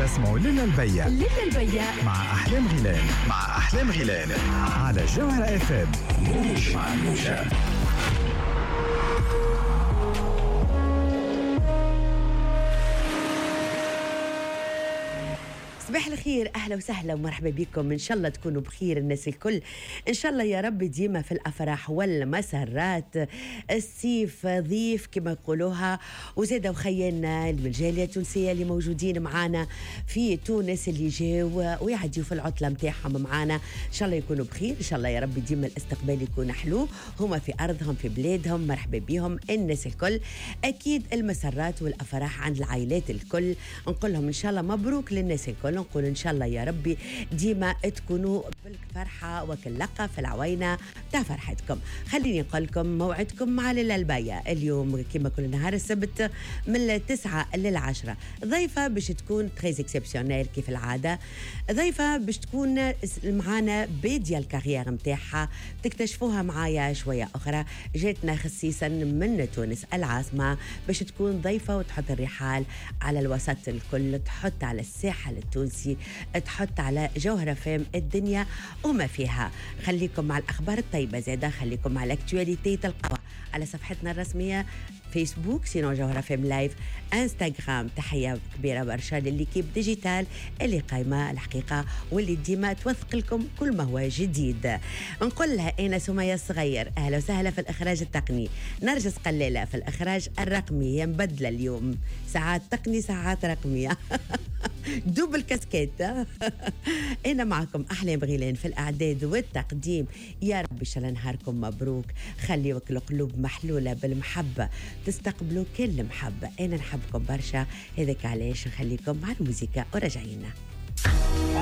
اسمعوا ليلى البيع مع أحلام غيلان على جوهرة اف ام. موج مع الموجة. صباح الخير، أهلا وسهلا ومرحبا بكم. إن شاء الله تكونوا بخير الناس الكل، إن شاء الله يا رب ديما في الأفراح والمسرات. السيف ضيف كما يقولوها، وزادا وخيالنا الجالية التونسية اللي موجودين معانا في تونس اللي جاوا ويعديوا في العطلة متاعهم معانا، إن شاء الله يكونوا بخير. إن شاء الله يا رب ديما الاستقبال يكون حلو، هما في أرضهم في بلادهم، مرحبا بهم الناس الكل. أكيد المسرات والأفراح عند العائلات الكل، نقول لهم إن شاء الله مبروك للناس الكل، نقول إن شاء الله يا ربي ديما تكونوا بالفرحة وكاللقة في العوينة تاع فرحتكم. خليني نقول لكم موعدكم مع ليلى البيع اليوم كما كل نهار السبت من 9 ل 10. ضيفة باش تكون تريز اكسبسيونيل كيف العادة، ضيفة باش تكون معانا بادية الكارير متاعها، تكتشفوها معايا شوية أخرى. جاتنا خصيصا من تونس العاصمة باش تكون ضيفة وتحط الرحال على الوسط الكل، تحط على الساحل التونسي، تحط على جوهرة فام الدنيا وما فيها. خليكم مع الأخبار الطيبة زادة، خليكم مع الأكتواليتي تلقوها على صفحتنا الرسمية فيسبوك سينو جوهرة فام لايف، انستغرام. تحية كبيرة برشا لليكيب ديجيتال اللي قايمة الحقيقة واللي ديما توثق لكم كل ما هو جديد. نقول لها أنا سمية الصغير، أهلا وسهلا في الإخراج التقني، نرجس قلالة في الإخراج الرقمي، هي مبدلة اليوم، ساعات تقني ساعات رقمية دوبل كاسكيت. أنا معكم أحلام غيلان في الإعداد والتقديم. يا رب إن شاء الله نهاركم مبروك، خليوا القلوب محلولة بالمحبة، تستقبلوا كل محبة. أنا نحبكم برشا، هذاك علاش نخليكم مع الموسيقى ورجعينا.